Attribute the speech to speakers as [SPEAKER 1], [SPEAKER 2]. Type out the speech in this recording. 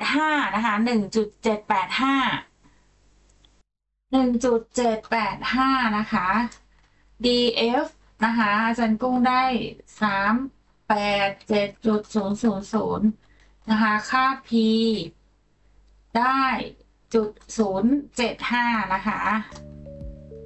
[SPEAKER 1] 1.785นะคะ1.785นะคะ DF นะคะอาจารย์กุ้งได้387.000นะคะค่า P ได้0.075นะคะ